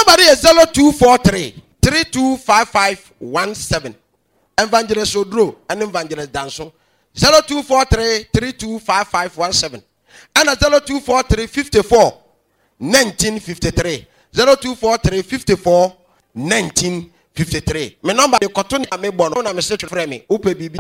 number is 0243 325517. Evangelist Odro and Evangelist Danso. 0243 325517. And 0243 54 1953. 0243 54 1953. My number is Cotton. I may born on a message for me. Upe Bibi.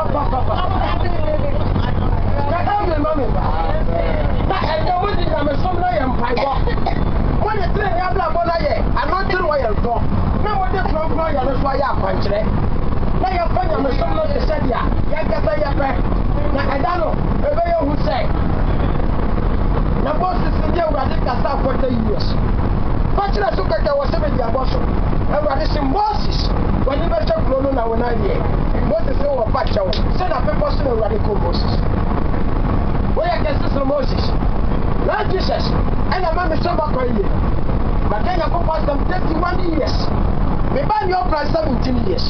Moses, when you better grown on our idea, Moses over Pacho, send a person of radical Moses. Where I guess this Moses, Lord Jesus, and a man is so back on you. But then I go past them 31 years. We buy your price 17 years.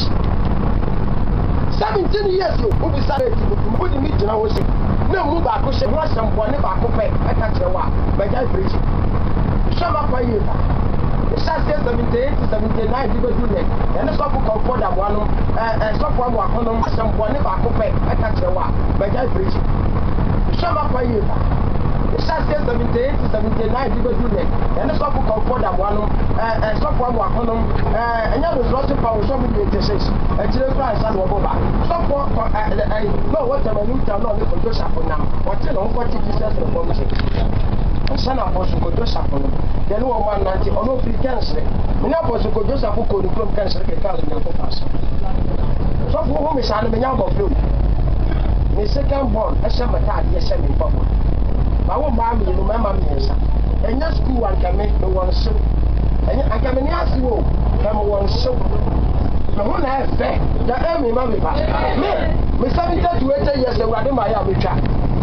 17 years, you will be started to put the meeting. I was no move back, push and rush some one back up. I can't tell what, but I preach. Show up for you. The shot says 78 to 79 people do that. And the couple comfort that one and some one walk on some one back up. I can't tell what, but I preach. Show up for you. The shot says 78 to 79 people do that. And the couple comfort that one and some one walk on and you was lots of power, some of the intercessions. And children cry, son of Boba. Some for I know what I'm a new town on the condition for now. What's it on 40 Jesus of Bombay? Son of Bosco Joseph, the no one ninety or no free cancer. When I was a Joseph who could from cancer, a thousand young person. So for whom is an Yambo Blue. My second born, a summer time, yes, I'm in public. I won't buy me, remember me, sir. And your school one can make no one so. And I can ask you, come one so. The one I have fair, the enemy, mammy, me 70 to 80 years ago, I didn't buy a child.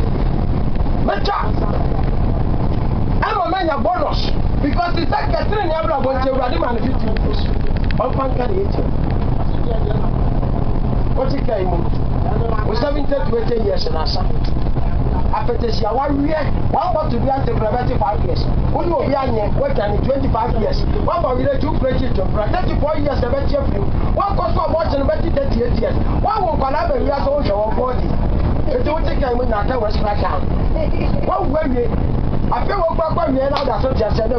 I'm a man of bonus because it's like a train. I'm not going to run him and 50 years. One fan can eat him. What's it came? We're 70 to 80 years in Asa. After this year, 1 year, one want to be until 25 years. When you be on what can 25 years? One for you to play it to 34 years, the better you. One cost for watching 38 years. One will collaborate with your body. It don't take time when I was back down. One way. I feel what I'm going to do now. That's what you're saying.